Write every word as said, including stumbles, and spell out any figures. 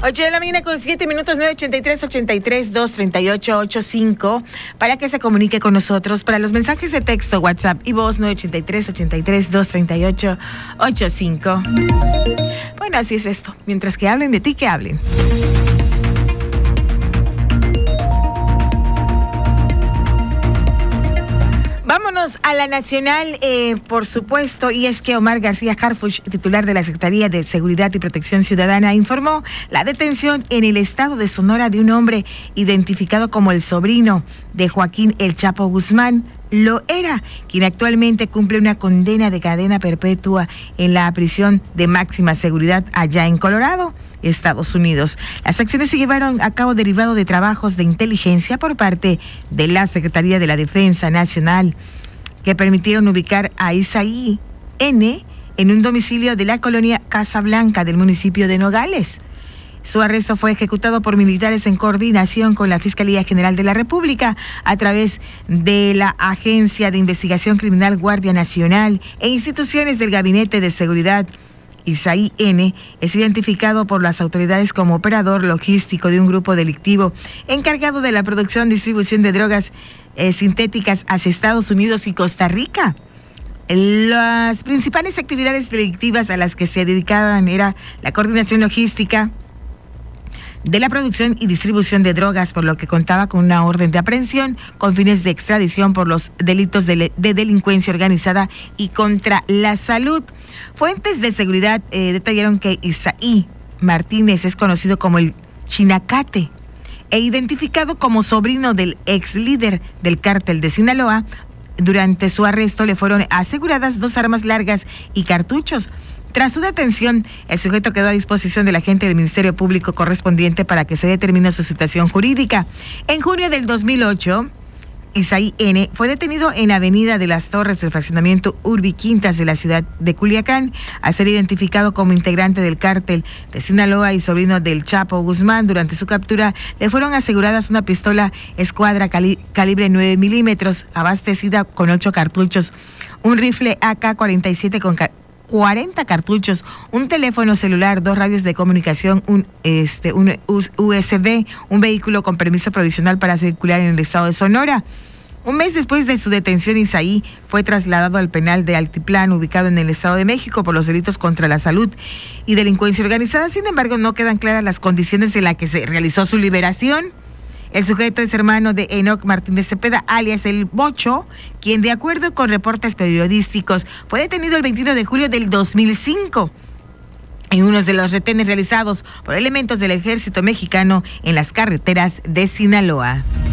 ocho de la mañana con siete minutos, nueve ochenta y tres, ochenta y tres, dos treinta y ocho, ochenta y cinco, para que se comunique con nosotros. Para los mensajes de texto, WhatsApp y voz, nueve ochenta y tres, ochenta y tres, dos treinta y ocho, ochenta y cinco. Bueno, así es esto. Mientras que hablen de ti, que hablen. Vámonos a la nacional, eh, por supuesto, y es que Omar García Harfuch, titular de la Secretaría de Seguridad y Protección Ciudadana, informó la detención en el estado de Sonora de un hombre identificado como el sobrino de Joaquín El Chapo Guzmán Loera, quien actualmente cumple una condena de cadena perpetua en la prisión de máxima seguridad allá en Colorado, Estados Unidos. Las acciones se llevaron a cabo derivado de trabajos de inteligencia por parte de la Secretaría de la Defensa Nacional, que permitieron ubicar a Isaí N. en un domicilio de la colonia Casa Blanca del municipio de Nogales. Su arresto fue ejecutado por militares en coordinación con la Fiscalía General de la República a través de la Agencia de Investigación Criminal Guardia Nacional e instituciones del Gabinete de Seguridad. Isaí N. es identificado por las autoridades como operador logístico de un grupo delictivo encargado de la producción y distribución de drogas eh, sintéticas hacia Estados Unidos y Costa Rica. Las principales actividades delictivas a las que se dedicaban era la coordinación logística de la producción y distribución de drogas, por lo que contaba con una orden de aprehensión con fines de extradición por los delitos de, de delincuencia organizada y contra la salud. Fuentes de seguridad eh, detallaron que Isaí Martínez es conocido como el Chinacate e identificado como sobrino del ex líder del cártel de Sinaloa. Durante su arresto le fueron aseguradas dos armas largas y cartuchos. Tras su detención, el sujeto quedó a disposición del agente del Ministerio Público correspondiente para que se determine su situación jurídica. En junio del dos mil ocho, Isaí N. fue detenido en Avenida de las Torres del fraccionamiento Urbi Quintas de la ciudad de Culiacán, al ser identificado como integrante del cártel de Sinaloa y sobrino del Chapo Guzmán. Durante su captura, le fueron aseguradas una pistola escuadra cali- calibre nueve milímetros, abastecida con ocho cartuchos, un rifle A K cuarenta y siete con ca- cuarenta cartuchos, un teléfono celular, dos radios de comunicación, un este un U S B, un vehículo con permiso provisional para circular en el estado de Sonora. Un mes después de su detención, Isaí fue trasladado al penal de Altiplán, ubicado en el Estado de México, por los delitos contra la salud y delincuencia organizada. Sin embargo, no quedan claras las condiciones en las que se realizó su liberación. El sujeto es hermano de Enoc Martínez Cepeda, alias El Bocho, quien, de acuerdo con reportes periodísticos, fue detenido el veintiuno de julio del dos mil cinco en uno de los retenes realizados por elementos del ejército mexicano en las carreteras de Sinaloa.